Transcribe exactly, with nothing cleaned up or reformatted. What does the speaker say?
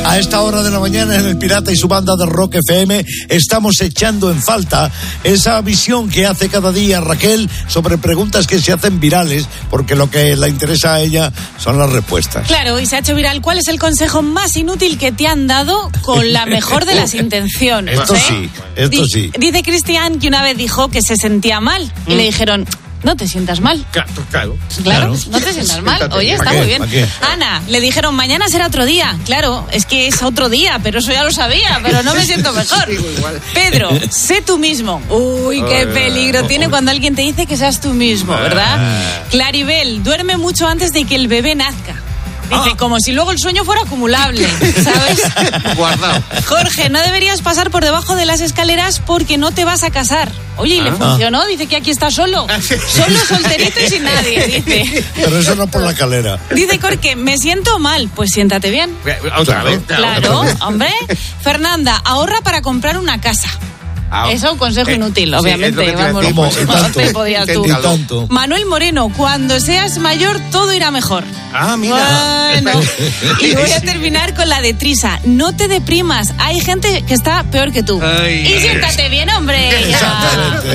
A esta hora de la mañana en El Pirata y su banda de Rock F M estamos echando en falta esa visión que hace cada día Raquel sobre preguntas que se hacen virales, porque lo que le interesa a ella son las respuestas. Claro, y se ha hecho viral. ¿Cuál es el consejo más inútil que te han dado con la mejor de las intenciones? Esto ¿eh? sí, esto Di- sí. Dice Cristian que una vez dijo que se sentía mal y Mm. le dijeron... No te sientas mal. Claro, claro. Claro, Claro. no te sientas mal. Siéntate. Oye, ¿Para está qué? muy bien. ¿Para qué? Ana, le dijeron, mañana será otro día. Claro, es que es otro día, pero eso ya lo sabía, pero no me siento mejor. Digo igual. Pedro, sé tú mismo. Uy, qué peligro tiene cuando alguien te dice que seas tú mismo, ¿verdad? Claribel, duerme mucho antes de que el bebé nazca. Dice, como si luego el sueño fuera acumulable, ¿sabes? Guardado. Jorge, no deberías pasar por debajo de las escaleras porque no te vas a casar. Oye, y le Ah. funcionó, dice que aquí está solo. Solo, solterito y sin nadie, dice. Pero eso no por la calera. Dice Jorge, me siento mal. Pues siéntate bien. Otra Claro. vez. Claro, hombre. Fernanda, ahorra para comprar una casa. Ah, Eso es un consejo eh, inútil, sí, obviamente. es lo que te iba a Vamos, decir. ¿Cómo? pues, ¿Y no tanto? te podías tú. Y tanto. Manuel Moreno, cuando seas mayor todo irá mejor. Ah, mira. Bueno, y voy a terminar con la de Trisa. No te deprimas, hay gente que está peor que tú. Ay. Y siéntate bien, hombre. ya. Exactamente.